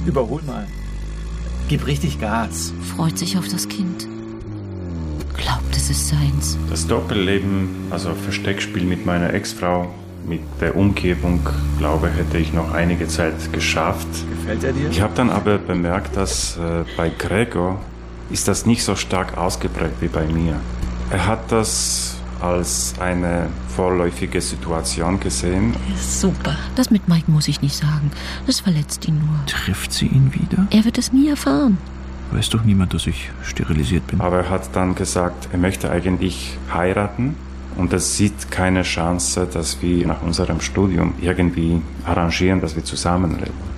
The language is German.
Überhol mal. Gib richtig Gas. Freut sich auf das Kind. Glaubt, es ist seins. Das Doppelleben, also Versteckspiel mit meiner Ex-Frau, mit der Umgebung, glaube hätte ich noch einige Zeit geschafft. Gefällt er dir? Ich habe dann aber bemerkt, dass bei Gregor ist das nicht so stark ausgeprägt wie bei mir. Er hat das als eine vorläufige Situation gesehen. Super. Das mit Mike muss ich nicht sagen. Das verletzt ihn nur. Trifft sie ihn wieder? Er wird es nie erfahren. Weiß doch niemand, dass ich sterilisiert bin. Aber er hat dann gesagt, er möchte eigentlich heiraten und es sieht keine Chance, dass wir nach unserem Studium irgendwie arrangieren, dass wir zusammenleben.